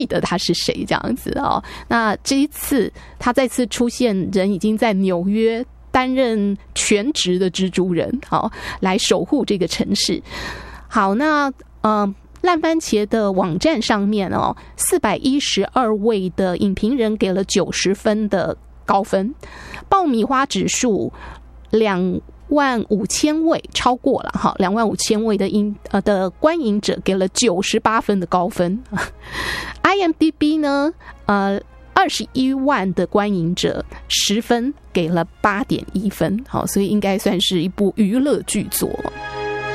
记得他是谁这样子哦。那这一次他再次出现，人已经在纽约担任全职的蜘蛛人，好，来守护这个城市。好，那烂番茄的网站上面哦，412位的影评人给了90分的高分，爆米花指数25000位超过了哈，25000位的观影者给了98分的高分。IMDB 呢，21万的观影者10分给了8.1分，好，所以应该算是一部娱乐剧作。